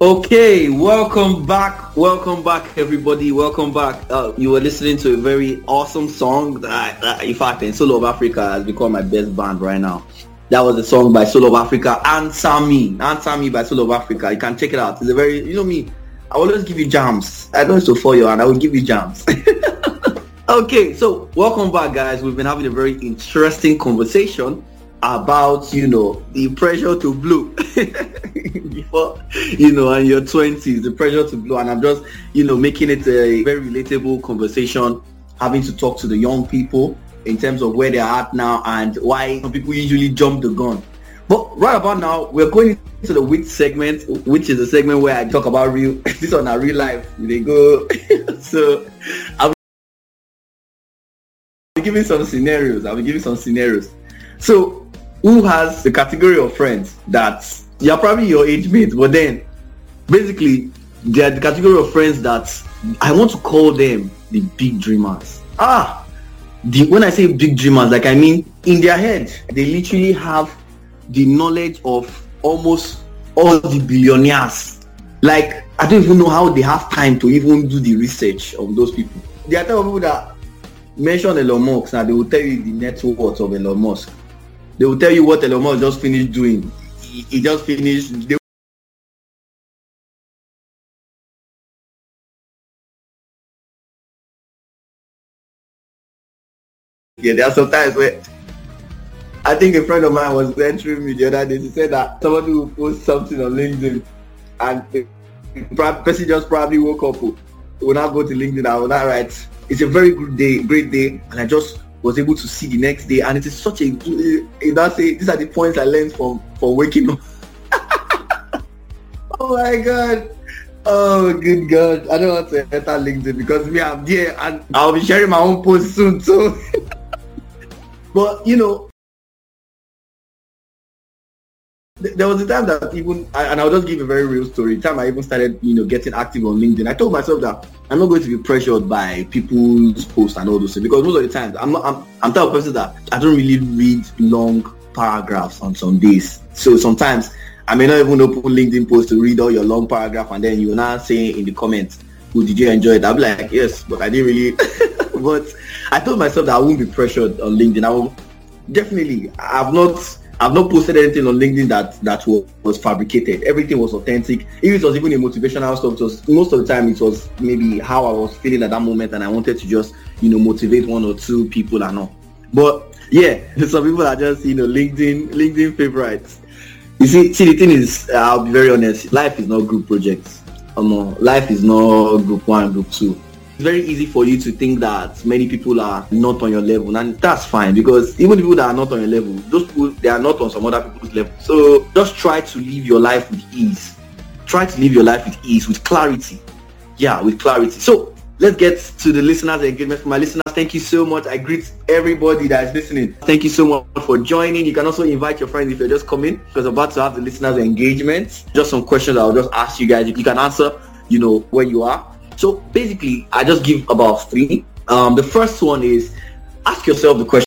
Okay, welcome back, everybody. Welcome back. You were listening to a very awesome song. In fact, in Soul of Africa has become my best band right now. That was a song by Soul of Africa, Answer Me by Soul of Africa. You can check it out. It's a very, you know me, I always give you jams. I don't used to follow you, and I will give you jams. Okay, so welcome back, guys. We've been having a very interesting conversation about the pressure to blow before in your 20s, the pressure to blow, and I'm just making it a very relatable conversation, having to talk to the young people in terms of where they're at now and why some people usually jump the gun. But right about now, we're going into the week segment, which is a segment where I talk about this on our real life. They go so I'll be giving some scenarios. So who has the category of friends that you're probably your age mates, but then basically they're the category of friends that I want to call them the big dreamers. When I say big dreamers, like I mean in their head, they literally have the knowledge of almost all the billionaires. Like I don't even know how they have time to even do the research of those people. There are type of people that mention Elon Musk and they will tell you the net worth of Elon Musk. They will tell you what Elon Musk just finished doing. He just finished. There are some times where I think a friend of mine was entering me the other day. He said that somebody will post something on LinkedIn and the person just probably woke up, will not go to LinkedIn and will not write, it's a very good day, great day, and I just was able to see the next day, and it is such a these are the points I learned from waking up. Oh my god, oh good god, I don't want to enter LinkedIn because me, I'm there and I'll be sharing my own post soon too. But there was a time that and I'll just give a very real story. The time I even started, getting active on LinkedIn, I told myself that I'm not going to be pressured by people's posts and all those things, because most of the times I'm type of person that I don't really read long paragraphs on some days. So sometimes I may not even open LinkedIn post to read all your long paragraph, and then you're now saying in the comments, "Oh, did you enjoy it?" I'll be like, "Yes, but I didn't really." But I told myself that I won't be pressured on LinkedIn. I will definitely. I've not posted anything on LinkedIn that was fabricated. Everything was authentic. If it was even a motivational stuff, most of the time it was maybe how I was feeling at that moment, and I wanted to just motivate one or two people and all. But yeah, some people are just LinkedIn favorites. You see, the thing is, I'll be very honest. Life is not group projects. Life is not group 1, group 2. It's very easy for you to think that many people are not on your level, and that's fine, because even people that are not on your level, those people, they are not on some other people's level. So just try to live your life with ease. With clarity. Yeah, with clarity. So let's get to the listeners' engagement. For my listeners, thank you so much. I greet everybody that is listening. Thank you so much for joining. You can also invite your friends if you're just coming, because I'm about to have the listeners' engagement. Just some questions I'll just ask you guys. You can answer, where you are. So basically, I just give about 3. The first one is, ask yourself the question.